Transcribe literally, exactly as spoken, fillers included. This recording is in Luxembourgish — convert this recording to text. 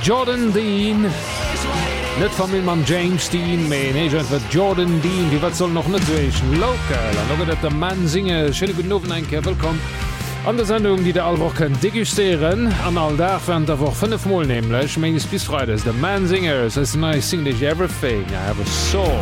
Jordan Dean net vermill man James Dean méi negent wat Jordan Dean, Di wat soll noch net zoechen Local an no dat der Mann singe schëlle gut nowen enke willkom an der Sendung, die der allwoch kën degustieren an all dafen der woch fënne Mol nemlech méges bis Freides der Man Singers as nice sing dich everything I have a soul.